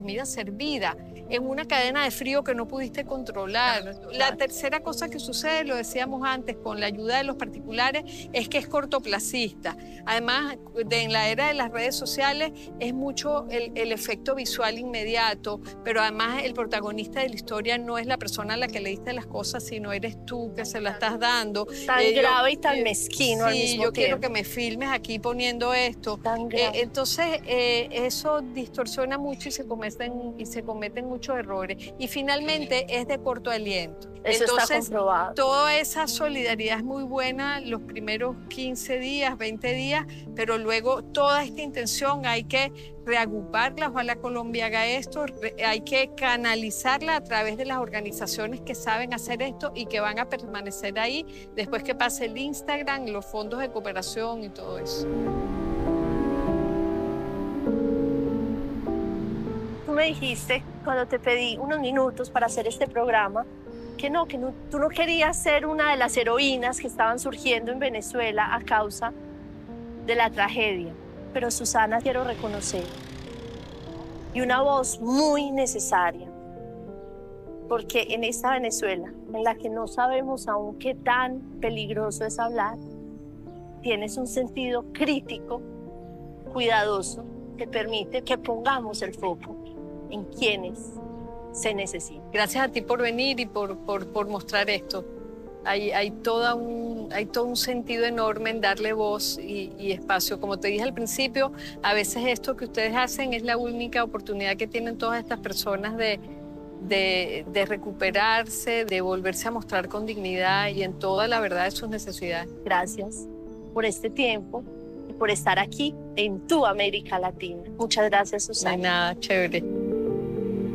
comida servida en una cadena de frío que no pudiste controlar. La tercera cosa que sucede, lo decíamos antes, con la ayuda de los particulares, es que es cortoplacista. Además, en la era de las redes sociales es mucho el efecto visual inmediato, pero además el protagonista de la historia no es la persona a la que le diste las cosas, sino eres tú que se la estás dando. Tan grave y tan mezquino al mismo Sí, tiempo. yo quiero que me filmes aquí poniendo esto. Tan grave. Entonces, eso distorsiona mucho y se cometen muchos errores. Y finalmente es de corto aliento. Eso Entonces, está comprobado. toda esa solidaridad es muy buena los primeros 15 días, 20 días, pero luego toda esta intención hay que reagruparla. Ojalá Colombia haga esto, hay que canalizarla a través de las organizaciones que saben hacer esto y que van a permanecer ahí después que pase el Instagram, los fondos de cooperación y todo eso. Tú me dijiste, cuando te pedí unos minutos para hacer este programa, que tú no querías ser una de las heroínas que estaban surgiendo en Venezuela a causa de la tragedia. Pero Susana, quiero reconocer, y una voz muy necesaria, porque en esta Venezuela, en la que no sabemos aún qué tan peligroso es hablar, tienes un sentido crítico, cuidadoso, que permite que pongamos el foco en quienes se necesitan. Gracias a ti por venir y por mostrar esto. Hay todo un sentido enorme en darle voz y espacio. Como te dije al principio, a veces esto que ustedes hacen es la única oportunidad que tienen todas estas personas de recuperarse, de volverse a mostrar con dignidad y en toda la verdad de sus necesidades. Gracias por este tiempo y por estar aquí en tu América Latina. Muchas gracias, Susana. No hay nada, chévere.